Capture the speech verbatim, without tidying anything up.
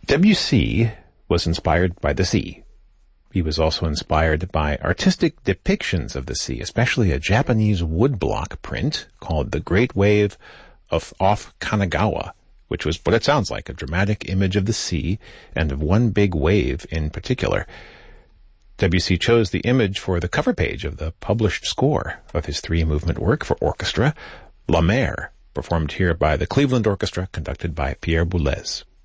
Debussy was inspired by the sea. He was also inspired by artistic depictions of the sea, especially a Japanese woodblock print called The Great Wave of off Kanagawa, which was what it sounds like, a dramatic image of the sea and of one big wave in particular. Debussy chose the image for the cover page of the published score of his three-movement work for orchestra, La Mer, performed here by the Cleveland Orchestra, conducted by Pierre Boulez.